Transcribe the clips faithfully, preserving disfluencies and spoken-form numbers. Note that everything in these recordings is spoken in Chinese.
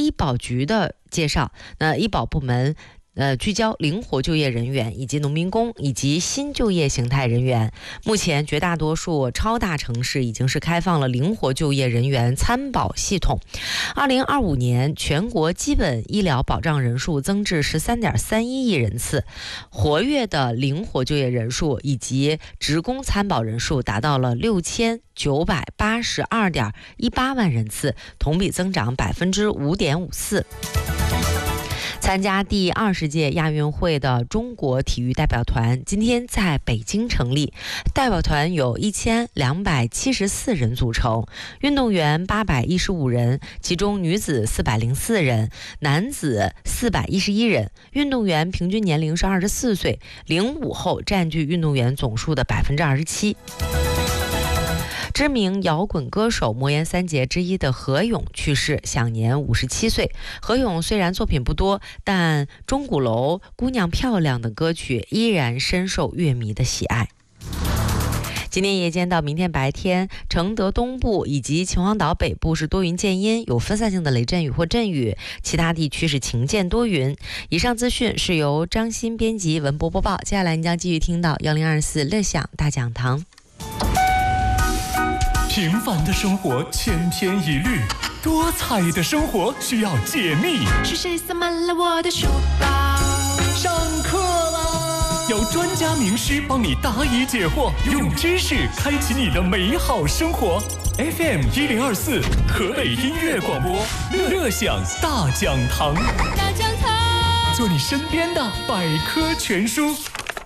医保局的介绍，那医保部门呃，聚焦灵活就业人员以及农民工以及新就业形态人员。目前绝大多数超大城市已经是开放了灵活就业人员参保系统。二零二五年全国基本医疗保障人数增至 十三点三一亿人次，活跃的灵活就业人数以及职工参保人数达到了六千九百八十二点一八万人次，同比增长百分之五点五四。参加第二十届亚运会的中国体育代表团今天在北京成立，代表团有一千两百七十四人组成，运动员八百一十五人，其中女子四百零四人，男子四百一十一人，运动员平均年龄是二十四岁，零五后占据运动员总数的百分之二十七。知名摇滚歌手魔岩三杰之一的何勇去世，享年五十七岁。何勇虽然作品不多，但《钟鼓楼》《姑娘漂亮》等歌曲依然深受乐迷的喜爱。今天夜间到明天白天，承德东部以及秦皇岛北部是多云见阴，有分散性的雷阵雨或阵雨，其他地区是晴间多云。以上资讯是由张欣编辑，文博播报。接下来您将继续听到一零二四乐享大讲堂。 平凡的生活千篇一律，多彩的生活需要解密。 是谁塞满了我的书包？ 上课啦！有专家名师帮你答疑解惑，用知识开启你的美好生活。F M 一零二四，河北音乐广播，乐享大讲堂。 大讲堂， 做你身边的百科全书。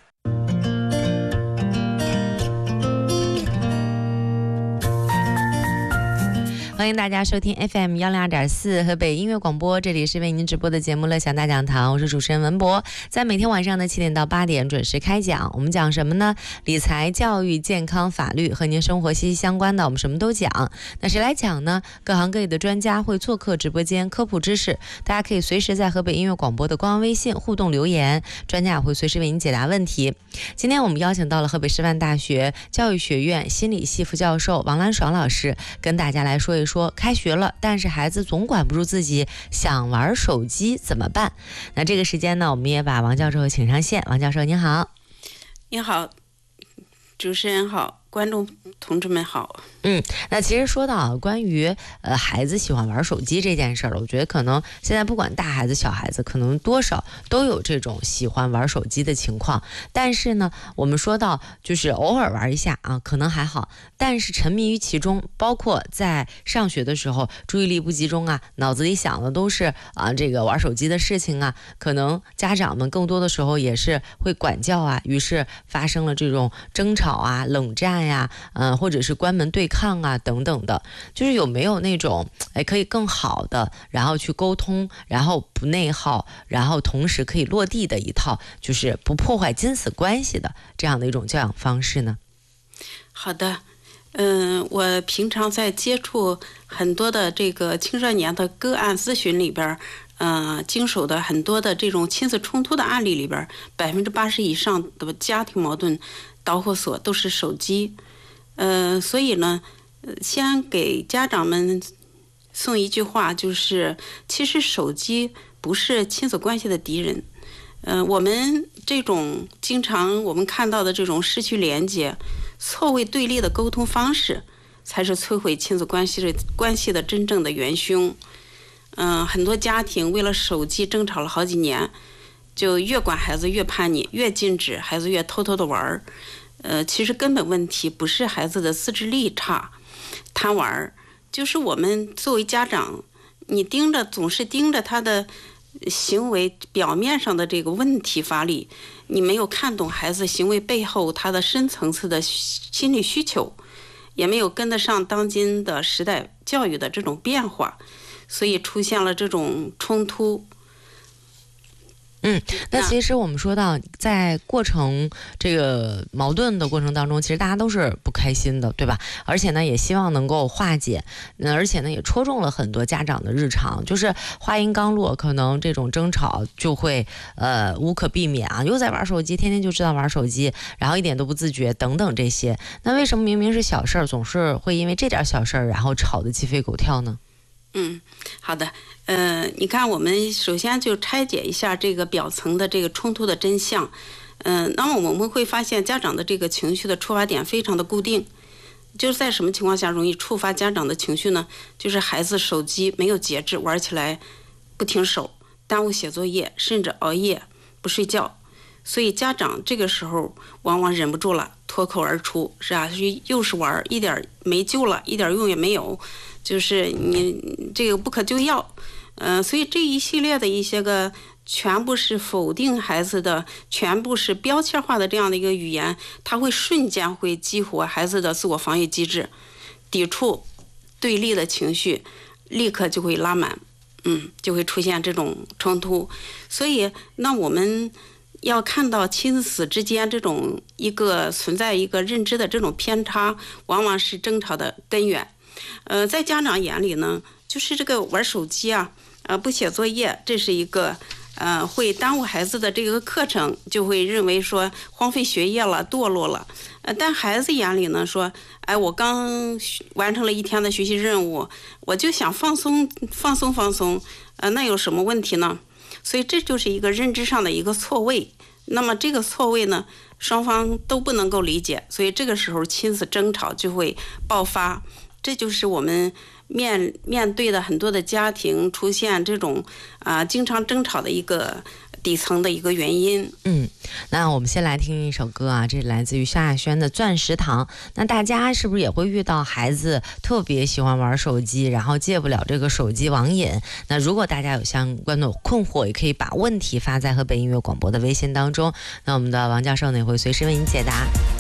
欢迎大家收听 F M 一零二点四河北音乐广播，这里是为您直播的节目乐享大讲堂，我是主持人文博，在每天晚上的七点到八点准时开讲。我们讲什么呢？理财、教育、健康、法律，和您生活息息相关的，我们什么都讲。那谁来讲呢？各行各业的专家会做客直播间科普知识，大家可以随时在河北音乐广播的官方微信互动留言，专家也会随时为您解答问题。今天我们邀请到了河北师范大学教育学院心理系副教授王兰爽老师，跟大家来说一说开学了，但是孩子总管不住自己，想玩手机怎么办？那这个时间呢，我们也把王教授请上线。王教授您好。 你好，主持人好，观众同志们好。 嗯，那其实说到关于呃孩子喜欢玩手机这件事儿，我觉得可能现在不管大孩子小孩子，可能多少都有这种喜欢玩手机的情况。但是呢，我们说到就是偶尔玩一下啊，可能还好，但是沉迷于其中，包括在上学的时候注意力不集中啊，脑子里想的都是啊这个玩手机的事情啊，可能家长们更多的时候也是会管教啊，于是发生了这种争吵啊、冷战呀、嗯、呃，或者是关门对抗啊等等的，就是有没有那种哎可以更好的，然后去沟通，然后不内耗，然后同时可以落地的一套，就是不破坏亲子关系的这样的一种教养方式呢？ 好的，嗯、呃，我平常在接触很多的这个青少年的个案咨询里边，呃，经手的很多的这种亲子冲突的案例里边，百分之八十以上的家庭矛盾导火索都是手机。呃，所以呢，先给家长们送一句话，就是其实手机不是亲子关系的敌人。呃，我们这种经常我们看到的这种失去连接、错位对立的沟通方式，才是摧毁亲子关系的关系的真正的元凶。嗯、呃，很多家庭为了手机争吵了好几年，就越管孩子越叛逆，越禁止孩子越偷偷的玩儿。呃，其实根本问题不是孩子的自制力差、贪玩儿，就是我们作为家长，你盯着总是盯着他的行为表面上的这个问题发力，你没有看懂孩子行为背后他的深层次的心理需求，也没有跟得上当今的时代教育的这种变化，所以出现了这种冲突。 嗯，那其实我们说到在过程这个矛盾的过程当中，其实大家都是不开心的，对吧？而且呢也希望能够化解，那而且呢也戳中了很多家长的日常，就是话音刚落，可能这种争吵就会呃无可避免啊，又在玩手机，天天就知道玩手机，然后一点都不自觉等等这些。那为什么明明是小事儿，总是会因为这点小事儿然后吵得鸡飞狗跳呢？ 嗯，好的。呃，你看，我们首先就拆解一下这个表层的这个冲突的真相。嗯、呃，那么我们会发现，家长的这个情绪的出发点非常的固定。就是在什么情况下容易触发家长的情绪呢？就是孩子手机没有节制，玩起来不停手，耽误写作业，甚至熬夜不睡觉。所以家长这个时候往往忍不住了，脱口而出，是啊，又是玩，一点没救了，一点用也没有，就是你这个不可救药。嗯、呃，所以这一系列的一些个全部是否定孩子的，全部是标签化的这样的一个语言，它会瞬间会激活孩子的自我防御机制，抵触、对立的情绪立刻就会拉满，嗯，就会出现这种冲突。所以，那我们要看到亲子之间这种一个存在一个认知的这种偏差，往往是争吵的根源。呃，在家长眼里呢，就是这个玩手机啊，呃，不写作业，这是一个呃会耽误孩子的这个课程，就会认为说荒废学业了，堕落了。呃，但孩子眼里呢，说，哎，我刚完成了一天的学习任务，我就想放松放松放松，呃，那有什么问题呢？所以这就是一个认知上的一个错位。那么这个错位呢，双方都不能够理解，所以这个时候亲子争吵就会爆发。这就是我们面面对的很多的家庭出现这种啊、呃、经常争吵的一个底层的一个原因。 嗯，那我们先来听一首歌啊，这是来自于萧亚轩的《钻石糖》。那大家是不是也会遇到孩子特别喜欢玩手机，然后戒不了这个手机网瘾？那如果大家有相关的困惑，也可以把问题发在河北音乐广播的微信当中，那我们的王教授呢也会随时为您解答。